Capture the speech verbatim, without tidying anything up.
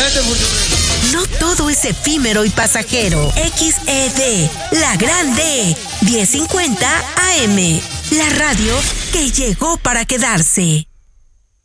No todo es efímero y pasajero. X E D, la grande, diez cincuenta A M, la radio que llegó para quedarse.